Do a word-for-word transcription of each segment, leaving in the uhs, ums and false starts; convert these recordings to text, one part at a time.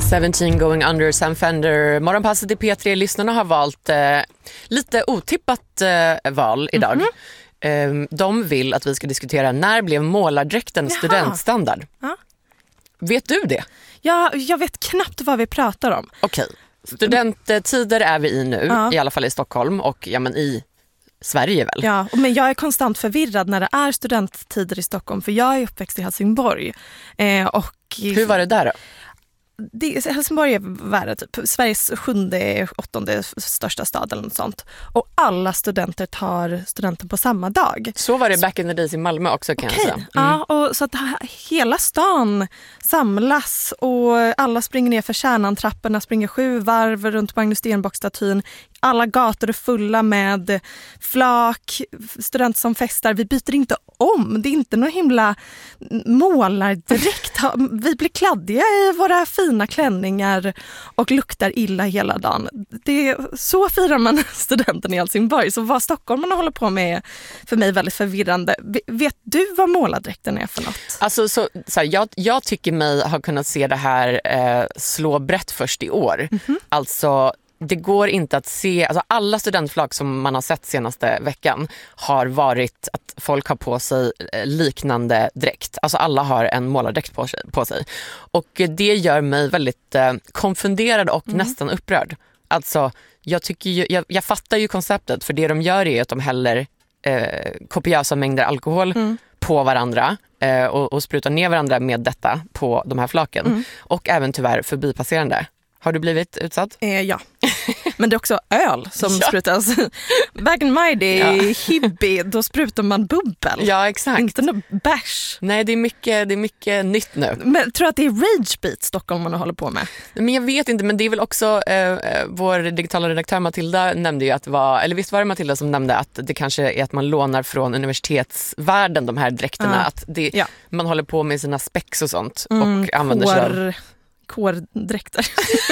seventeen going under Sam Fender. Morgonpasset i P tre-lyssnarna har valt eh, lite otippat eh, val idag. Mm-hmm. eh, De vill att vi ska diskutera när blev målardräkten Jaha. studentstandard. Ja. Vet du det? Ja, jag vet knappt vad vi pratar om. Okej, studenttider är vi i nu, ja. i alla fall i Stockholm och ja, men i Sverige väl? Ja, men jag är konstant förvirrad när det är studenttider i Stockholm, för jag är uppväxt i Helsingborg. Eh, och Hur var det där då? Det, Helsingborg är värre, typ Sveriges sjunde, åttonde största stad eller något sånt. Och alla studenter tar studenten på samma dag. Så var det back in the days i Malmö också, kan okay. jag säga. Mm. Ja, och så att hela stan samlas och alla springer ner för Kärnan-trapporna, springer sju varv runt Magnus Stenbock-statyn. Alla gator är fulla med flak, studenter som festar. Vi byter inte om. Det är inte någon himla målardräkt. Vi blir kladdiga i våra fina klänningar och luktar illa hela dagen. Det är, så firar man studenten i Helsingborg. Så vad stockholmarna håller på med är för mig väldigt förvirrande. Vet du vad målardräkten är för något? Alltså, så, så här, jag, jag tycker mig ha kunnat se det här eh, slå brett först i år. Mm-hmm. Alltså... Det går inte att se, alltså alla studentflak som man har sett senaste veckan har varit att folk har på sig liknande dräkt. Alltså alla har en målardräkt på sig. På sig. Och det gör mig väldigt eh, konfunderad och mm. nästan upprörd. Alltså jag, tycker ju, jag, jag fattar ju konceptet, för det de gör är att de häller eh, kopiösa mängder alkohol mm. på varandra eh, och, och sprutar ner varandra med detta på de här flaken. Mm. Och även tyvärr förbipasserande. Har du blivit utsatt? Eh, ja. Men det är också öl som ja. sprutas. Back in my day, ja. hippie, då sprutar man bubbel. Ja, exakt. Inte någon bärs. Nej, det är mycket, det är mycket nytt nu. Men tror du att det är ragebeat Stockholm man håller på med? Men jag vet inte, men det är väl också eh, vår digitala redaktör Matilda nämnde ju att det var, eller visst var det Matilda som nämnde att det kanske är att man lånar från universitetsvärlden de här dräkterna. Ja. Att det, ja. man håller på med sina spex och sånt och mm, använder sig av... kårdräkter.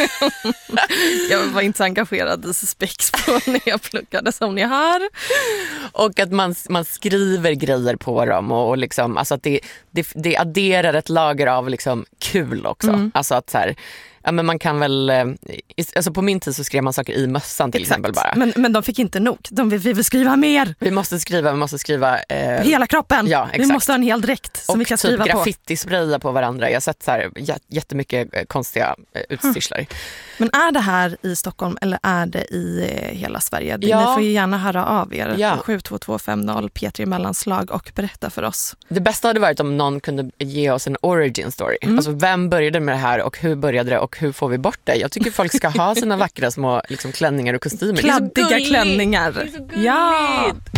Jag var inte så engagerad i spex på när jag pluggade som ni har. Och att man, man skriver grejer på dem och, och liksom, alltså att det, det, det adderar ett lager av liksom kul också. Mm. Alltså att så här, ja, men man kan väl, alltså på min tid så skrev man saker i mössan till Exakt. exempel bara. Men, men de fick inte nog. De vill, vi vill skriva mer. Vi måste skriva, vi måste skriva. Eh, Hela kroppen. Ja, exakt. Vi måste ha en hel dräkt som och vi kan typ skriva på. Och graffiti-spraya på varandra. Jag har sett så här jättemycket konstiga utstyrslar. Mm. Men är det här i Stockholm eller är det i hela Sverige? Ja. Ni får ju gärna höra av er. Ja. sju två två fem noll P tre mellanslag och berätta för oss. Det bästa hade varit om någon kunde ge oss en origin story. Mm. Alltså vem började med det här och hur började det och hur får vi bort det? Jag tycker folk ska ha sina vackra små liksom, klänningar och kostymer. Kladdiga klänningar. Ja.